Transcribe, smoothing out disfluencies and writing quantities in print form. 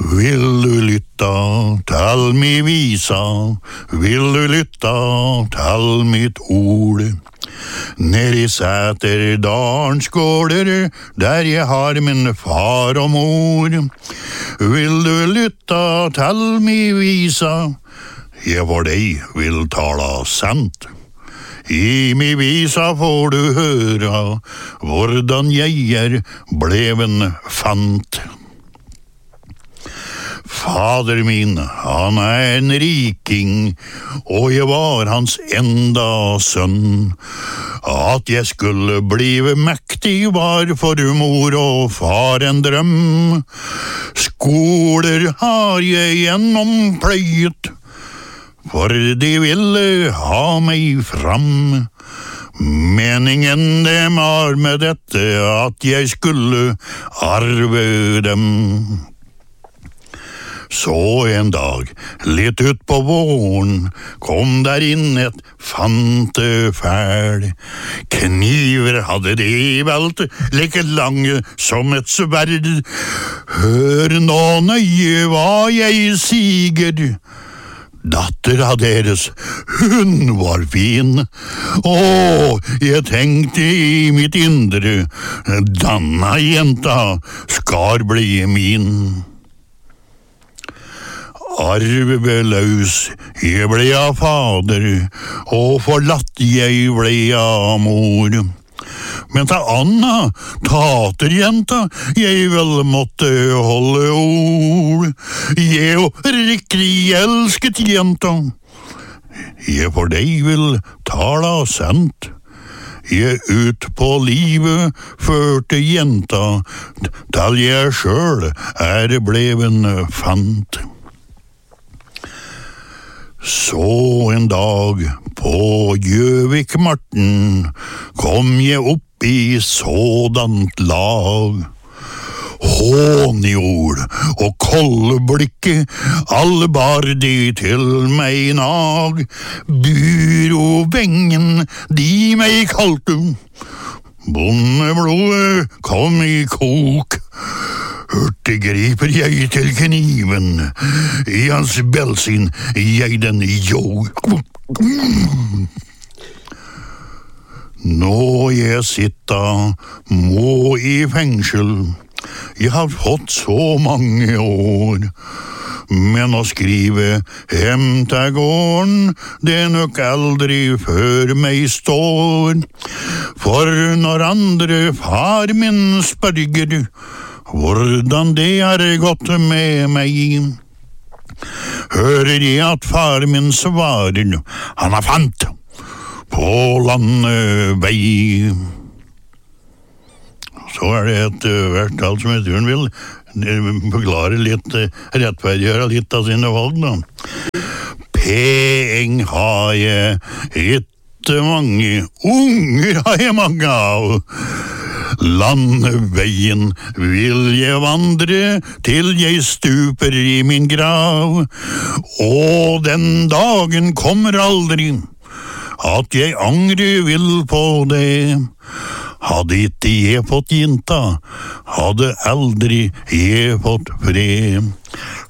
Vil du lytta til mi visa, vil du lytta til mitt ord? Ned i Sæterdalens gårder, der jeg har min far og mor. Vil du lytta til mi visa, jeg for deg vil tala sant. I mi visa får du høra, hvordan jeg bleven fant. Fader min, han en riking, og jeg var hans enda sønn. At jeg skulle blive mektig var for mor og far en drøm. Skoler har jeg gjennompløyet, for de ville ha meg fram. Meningen dem var med dette at jeg skulle arve dem. Så en dag, litt ut på våren, kom der inn et fantefæl. Kniver hadde de velt, like lange som et sverd. Hør nå nøye hva jeg siger. Dattera deres, hun var fin. Jeg tenkte i mitt indre, denne jenta skal bli min. Arveløs, jeg ble av fader, og forlatt jeg ble av mor. Men ta Anna, taterjenta, jeg vel måtte holde ord. Jeg og riktig elsket jenta, jeg for deg vil tala sant. Jeg ut på livet førte jenta, til jeg sjøl bleven fant. Så en dag på Gjøvikmarten kom jeg opp i sådant lag. Hånjord og koldeblikket, alle bar de til meg nag. Byrovengen, de meg kalte, bondeblodet kom i kok. Hurtig griper jeg til kniven, i hans belsin jeg den jo. Nå jeg sitta må i fengsel, jeg har fått så mange år. Men å skrive hem til gården, det nok aldri før meg står. For når andre far min spørger, hvordan det gått med meg, hører jeg at far min svarer, han fant på landevei. Så det et vertall som heter hun vil forklare litt, rettferdiggjøre litt av sine valg da. Peng har jeg ikke mange, unger har jeg mange av. Landeveien vil jeg vandre til jeg stuper i min grav. Og den dagen kommer aldri at jeg angre vil på det. Hadde ikke jeg fått jenta, hadde aldri jeg fått fred.